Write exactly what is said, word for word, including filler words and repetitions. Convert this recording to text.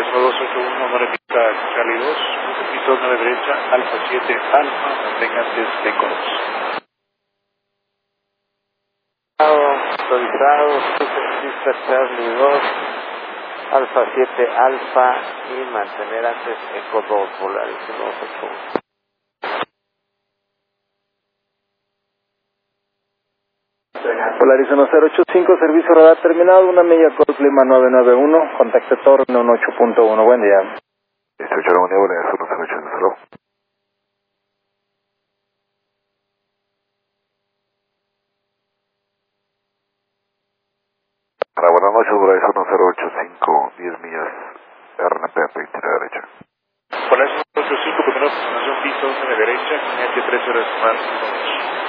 Horizon dos ocho uno, no repita Charlie dos, piso nueve derecha, Alfa siete, Alfa, mantenga antes Eco dos. Autorizado, pista Charlie dos, Alfa siete, Alfa y mantener antes Eco dos, Polaris uno dos ocho uno. Polaris uno cero ocho cinco, servicio radar terminado, una milla con clima nueve nueve uno, contacte torre uno ocho punto uno, buen día. dieciocho de la unidad, Polaris uno cero ocho uno, hello. Para buenas noches, Polaris uno cero ocho cinco, diez millas, R N P, veinte a la derecha. Polaris uno cero ocho cinco, primera aproximación, piso nueve derecha, G T tres horas más.